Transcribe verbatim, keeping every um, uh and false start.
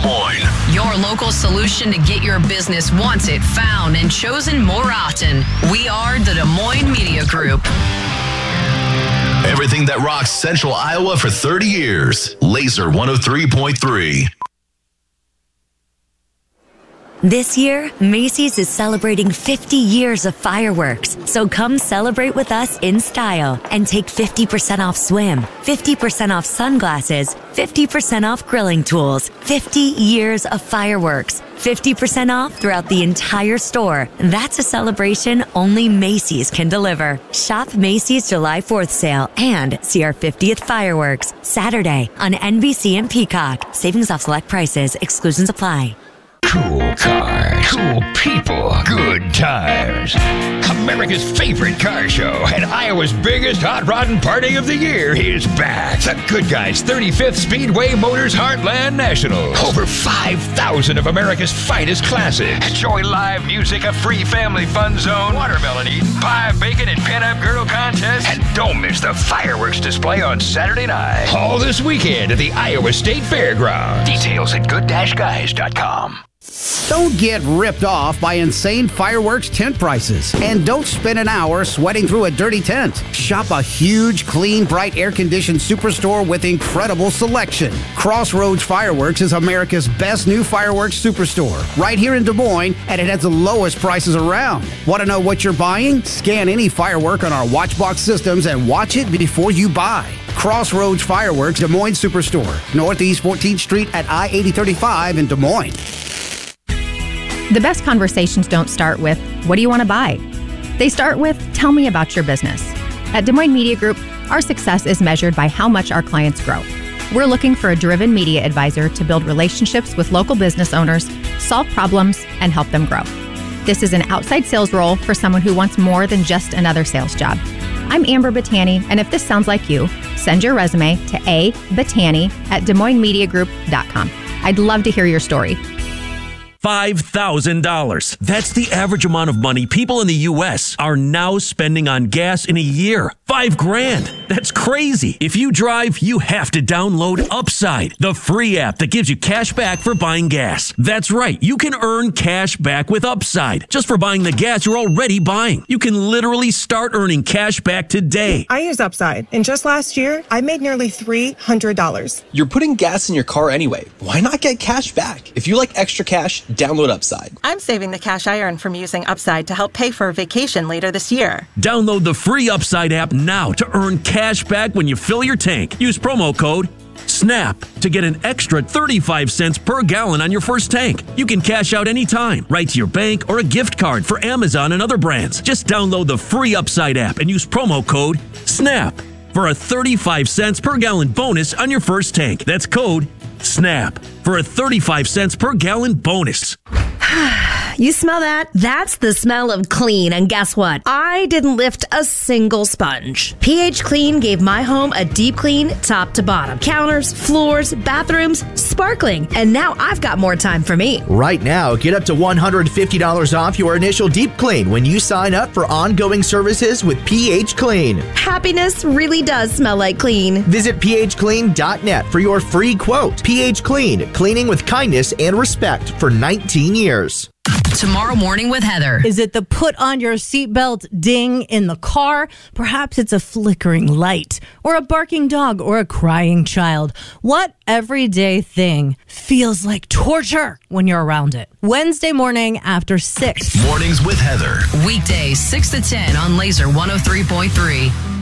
Moines. Your local solution to get your business wanted, found, and chosen more often. We are the Des Moines Media Group. Everything that rocks Central Iowa for thirty years. Laser one oh three point three. This year, Macy's is celebrating fifty years of fireworks. So come celebrate with us in style and take fifty percent off swim, fifty percent off sunglasses, fifty percent off grilling tools, fifty years of fireworks, fifty percent off throughout the entire store. That's a celebration only Macy's can deliver. Shop Macy's July fourth sale and see our fiftieth fireworks Saturday on N B C and Peacock. Savings off select prices. Exclusions apply. Cool cars, cool people, good times. America's favorite car show and Iowa's biggest hot rodding party of the year is back. The Good Guys thirty-fifth Speedway Motors Heartland Nationals. Over five thousand of America's finest classics. Enjoy live music, a free family fun zone, watermelon eating, pie, bacon, and pin-up girl contest. And don't miss the fireworks display on Saturday night. All this weekend at the Iowa State Fairgrounds. Details at good dash guys dot com. Don't get ripped off by insane fireworks tent prices. And don't spend an hour sweating through a dirty tent. Shop a huge, clean, bright, air-conditioned superstore with incredible selection. Crossroads Fireworks is America's best new fireworks superstore. Right here in Des Moines, and it has the lowest prices around. Want to know what you're buying? Scan any firework on our Watchbox systems and watch it before you buy. Crossroads Fireworks, Des Moines Superstore. Northeast fourteenth Street at I eighty thirty-five in Des Moines. The best conversations don't start with, what do you want to buy? They start with, tell me about your business. At Des Moines Media Group, our success is measured by how much our clients grow. We're looking for a driven media advisor to build relationships with local business owners, solve problems, and help them grow. This is an outside sales role for someone who wants more than just another sales job. I'm Amber Battani, and if this sounds like you, send your resume to a battani at des moines media group dot com. I'd love to hear your story. five thousand dollars. That's the average amount of money people in the U S are now spending on gas in a year. Five grand. That's crazy. If you drive, you have to download Upside, the free app that gives you cash back for buying gas. That's right. You can earn cash back with Upside just for buying the gas you're already buying. You can literally start earning cash back today. I use Upside, and just last year, I made nearly three hundred dollars. You're putting gas in your car anyway. Why not get cash back? If you like extra cash, download Upside. I'm saving the cash I earn from using Upside to help pay for a vacation later this year. Download the free Upside app now to earn cash back when you fill your tank. Use promo code SNAP to get an extra thirty-five cents per gallon on your first tank. You can cash out anytime, right to your bank or a gift card for Amazon and other brands. Just download the free Upside app and use promo code SNAP for a thirty-five cents per gallon bonus on your first tank. That's code SNAP for a thirty-five cents per gallon bonus. You smell that? That's the smell of clean. And guess what? I didn't lift a single sponge. pH Clean gave my home a deep clean top to bottom. Counters, floors, bathrooms, sparkling. And now I've got more time for me. Right now, get up to one hundred fifty dollars off your initial deep clean when you sign up for ongoing services with pH Clean. Happiness really does smell like clean. Visit p h clean dot net for your free quote. pH Clean, cleaning with kindness and respect for nineteen years. Tomorrow Morning with Heather. Is it the put on your seatbelt ding in the car? Perhaps it's a flickering light, or a barking dog, or a crying child. What everyday thing feels like torture when you're around it? Wednesday morning after six. Mornings with Heather. Weekdays six to ten on Laser one oh three point three.